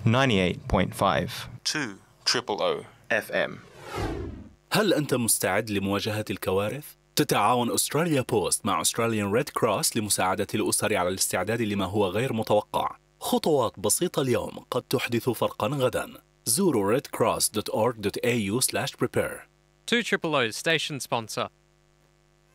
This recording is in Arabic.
98.5 2 FM. هل أنت مستعد لمواجهة الكوارث؟ تتعاون أستراليا بوست مع أستراليان ريد كروس لمساعدة الأسر على الاستعداد لما هو غير متوقع. خطوات بسيطة اليوم قد تحدث فرقا غدا. زوروا redcross.org.au/prepare. 2 station sponsor.